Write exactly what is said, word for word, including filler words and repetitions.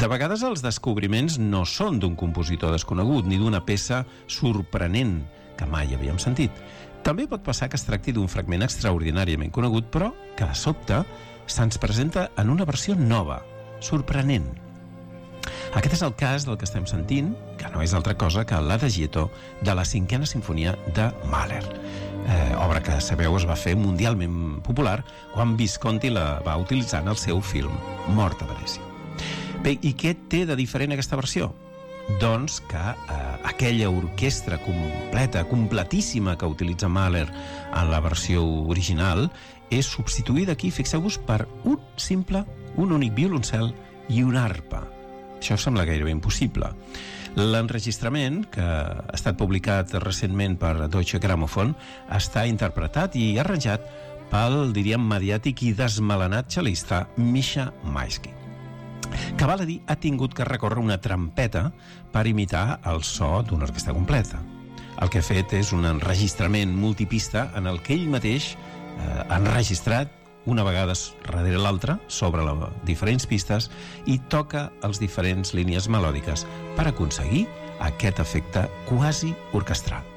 De vegades els descobriments no són d'un compositor desconegut ni d'una peça sorprenent que mai havíem sentit. També pot passar que es tracti d'un fragment extraordinàriament conegut, però que de sobte se'ns presenta en una versió nova, sorprenent. Aquest és el cas del que estem sentint, que no és altra cosa que l'Adagietto de la cinquena sinfonia de Mahler, eh, obra que, sabeu, es va fer mundialment popular quan Visconti la va utilitzar en el seu film Mort a Venècia. Bé, i què té de diferent aquesta versió? Doncs que eh, aquella orquestra completa, completíssima que utilitza Mahler en la versió original és substituïda aquí, fixeu-vos, per un simple, un únic violoncel i una arpa. Això sembla gairebé impossible. L'enregistrament, que ha estat publicat recentment per Deutsche Grammophon, està interpretat i arranjat pel, diríem, mediàtic i desmelenat cel·lista Misha Maisky, que, val a dir, ha tingut que recórrer una trampeta per imitar el so d'una orquestra completa. El que ha fet és un enregistrament multipista en el que ell mateix eh, ha enregistrat una vegada darrere l'altra sobre les diferents pistes i toca les diferents línies melòdiques per aconseguir aquest efecte quasi orquestral.